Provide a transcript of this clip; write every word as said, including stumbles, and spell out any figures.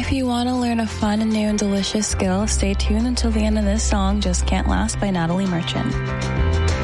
If you want to learn a fun, new, and delicious skill, stay tuned until the end of this song, Just Can't Last by Natalie Merchant.